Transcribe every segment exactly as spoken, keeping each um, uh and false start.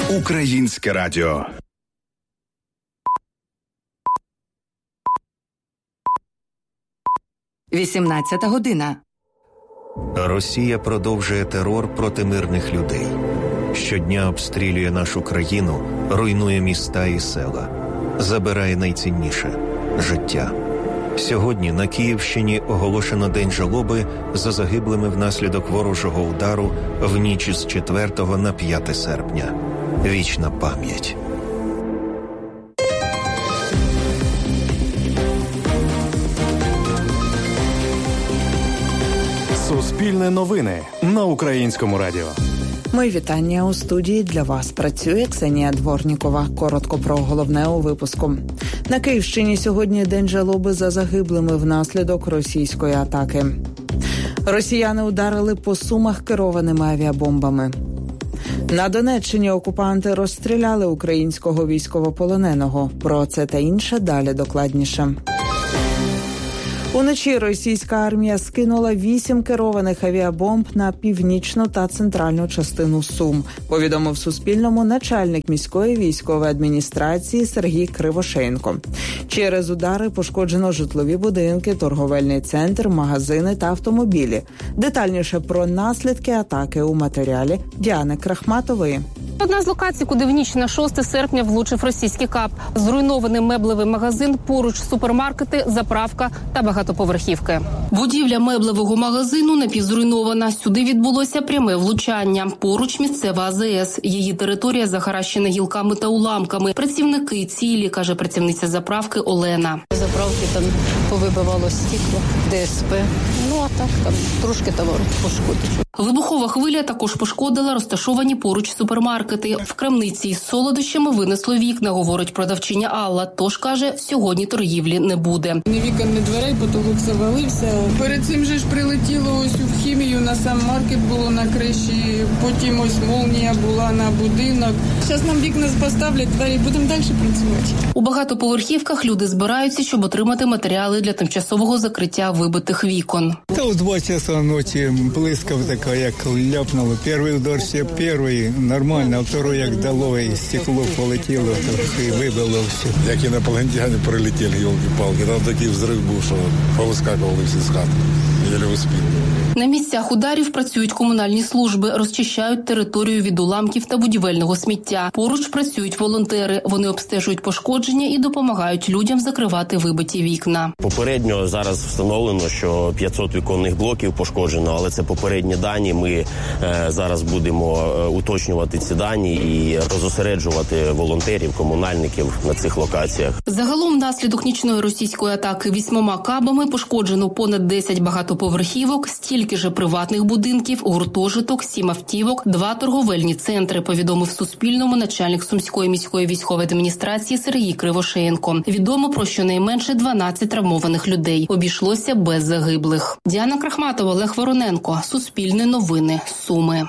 Українське радіо. вісімнадцята година. Росія продовжує терор проти мирних людей. Щодня обстрілює нашу країну, руйнує міста і села. Забирає найцінніше – життя. Сьогодні на Київщині оголошено День жалоби за загиблими внаслідок ворожого удару в ніч із четвертого на п'яте серпня. Вічна пам'ять. Суспільне новини на Українському радіо. Мої вітання. У студії для вас працює Ксенія Дворнікова. Коротко про головне у випуску. На Київщині сьогодні День жалоби за загиблими внаслідок російської атаки. Росіяни ударили по Сумах керованими авіабомбами. На Донеччині окупанти розстріляли українського військовополоненого. Про це та інше далі докладніше. Уночі російська армія скинула вісім керованих авіабомб на північну та центральну частину Сум, повідомив Суспільному начальник міської військової адміністрації Сергій Кривошеєнко. Через удари пошкоджено житлові будинки, торговельний центр, магазини та автомобілі. Детальніше про наслідки атаки у матеріалі Діани Крахматової. Одна з локацій, куди в ніч на шосте серпня влучив російський кап. Зруйнований меблевий магазин, поруч супермаркети, заправка та багатоповерхівки. Будівля меблевого магазину напівзруйнована. Сюди відбулося пряме влучання. Поруч місцева А Зе Ес. Її територія захаращена гілками та уламками. Працівники цілі, каже працівниця заправки Олена. Заправки там повибивало стекло, Де Ес Пе. Ну а так там трошки товару пошкодить. Вибухова хвиля також пошкодила розташовані поруч супермаркети. В крамниці із солодощами винесло вікна, говорить продавчиня Алла. Тож, каже, сьогодні торгівлі не буде. Ні вікон, ні дверей, потолок завалився. Перед цим же ж прилетіло ось у хімію, на сам маркет було на криші, потім ось молнія була на будинок. Зараз нам вікна поставлять, двері, будемо далі працювати. У багатоповерхівках люди збираються, щоб отримати матеріали для тимчасового закриття вибитих вікон. Та у два часа ночі блискавка така, як ляпнуло. Перший удар ще перший, нормально, а второй як дало, і стекло полетіло, то і вибило все. Як інопланетяни прилетіли, йолки-палки, там такий взрив був, що повискакували всі з хати. Єлі успіли. На місцях ударів працюють комунальні служби, розчищають територію від уламків та будівельного сміття. Поруч працюють волонтери. Вони обстежують пошкодження і допомагають людям закривати вибиті вікна. Попередньо зараз встановлено, що п'ятсот віконних блоків пошкоджено, але це попередні дані. Ми е, зараз будемо е, уточнювати ці дані і розосереджувати волонтерів, комунальників на цих локаціях. Загалом внаслідок нічної російської атаки вісьмома кабами пошкоджено понад десять багатоповерхівок, стільки же приватних будинків, гуртожиток, сім автівок, два торговельні центри, повідомив Суспільному начальник Сумської міської військової адміністрації Сергій Кривошеєнко. Відомо про щонайменше дванадцять травмованих людей. Обійшлося без загиблих. Діана Крахматова, Олег Вороненко. Суспільне новини. Суми.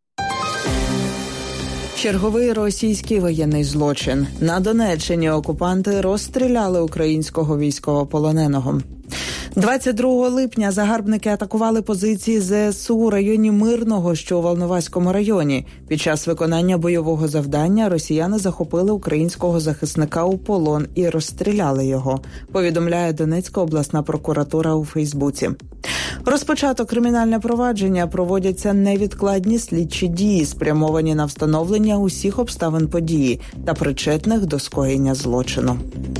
Черговий російський воєнний злочин. На Донеччині окупанти розстріляли українського військовополоненого. двадцять другого липня загарбники атакували позиції Зе Ес У у районі Мирного, що у Волноваському районі. Під час виконання бойового завдання росіяни захопили українського захисника у полон і розстріляли його, повідомляє Донецька обласна прокуратура у Фейсбуці. Розпочато кримінальне провадження, проводяться невідкладні слідчі дії, спрямовані на встановлення усіх обставин події та причетних до скоєння злочину.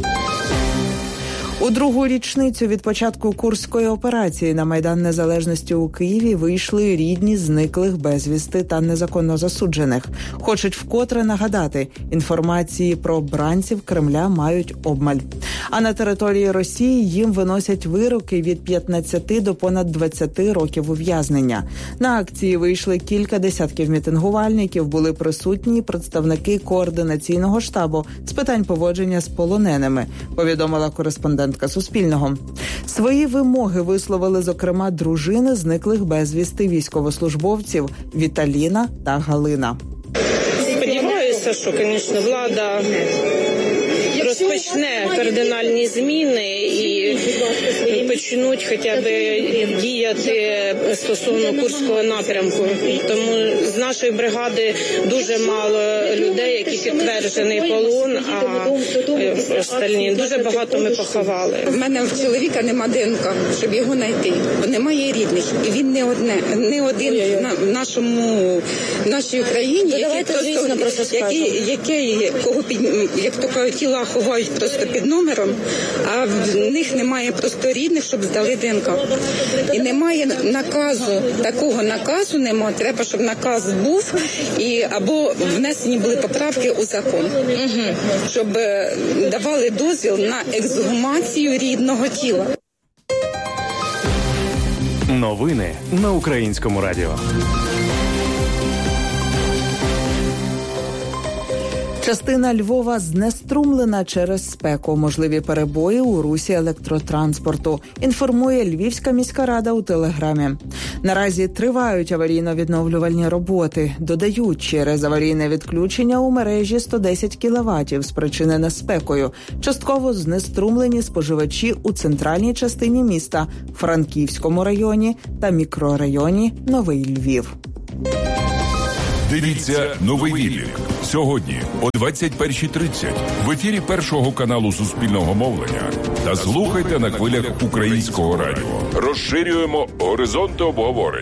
У другу річницю від початку Курської операції на Майдан Незалежності у Києві вийшли рідні зниклих безвісти та незаконно засуджених. Хочуть вкотре нагадати, інформації про бранців Кремля мають обмаль. А на території Росії їм виносять вироки від п'ятнадцяти до понад двадцяти років ув'язнення. На акції вийшли кілька десятків мітингувальників, були присутні представники координаційного штабу з питань поводження з полоненими, повідомила кореспондентка Суспільного. Свої вимоги висловили, зокрема, дружини зниклих безвісти військовослужбовців Віталіна та Галина. Сподіваюся, що, звісно, влада розпочне кардинальні зміни і почнуть хоча б діяти стосовно Курського напрямку. Тому з нашої бригади дуже мало людей, які підтверджений полон, а остальні дуже багато ми поховали. В мене в чоловіка нема Д Н К, щоб його знайти. Немає рідних. І він не одне, не один на в нашому в нашій Україні, який просто, просто який, який, кого під як то тіла ховають просто під номером, а в них немає просто рідних, щоб здали Д Н К. І немає наказу, такого наказу немає. Треба, щоб наказ був і або внесені були поправки у закон, угу. щоб давали дозвіл на ексгумацію рідного тіла. Новини на Українському радіо. Частина Львова знеструмлена через спеку. Можливі перебої у русі електротранспорту, інформує Львівська міська рада у телеграмі. Наразі тривають аварійно-відновлювальні роботи. Додають, через аварійне відключення у мережі сто десять кіловатів, спричинене спекою. Частково знеструмлені споживачі у центральній частині міста, Франківському районі та мікрорайоні Новий Львів. Дивіться «Новий Відлік» сьогодні о двадцять першій тридцять в ефірі Першого каналу Суспільного мовлення та слухайте на хвилях Українського радіо. Розширюємо горизонти обговорень.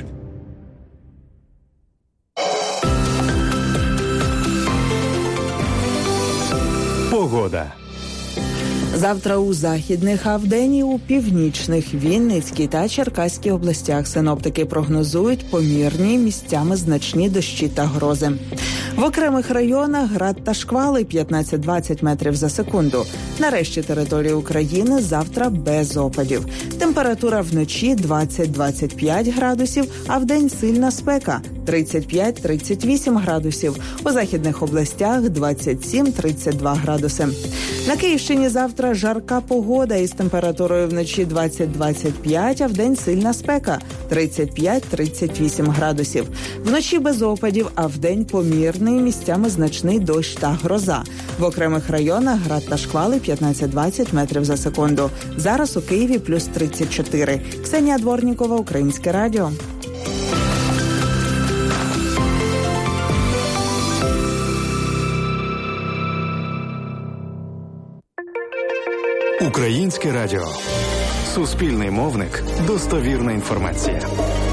Погода. Завтра у західних, а вдень і у північних, Вінницькій та Черкаській областях синоптики прогнозують помірні, місцями значні дощі та грози. В окремих районах град та шквали п'ятнадцять-двадцять метрів за секунду. На решті території України завтра без опадів. Температура вночі двадцять-двадцять п'ять градусів, а вдень сильна спека тридцять п'ять - тридцять вісім градусів. У західних областях двадцять сім - тридцять два градуси. На Київщині завтра жарка погода із температурою вночі двадцять-двадцять п'ять, а вдень сильна спека тридцять п'ять - тридцять вісім градусів. Вночі без опадів, а вдень помірний, місцями значний дощ та гроза. В окремих районах град та шквали п'ятнадцять-двадцять метрів за секунду. Зараз у Києві плюс тридцять чотири. Ксенія Дворнікова, Українське радіо. Українське радіо. Суспільний мовник. Достовірна інформація.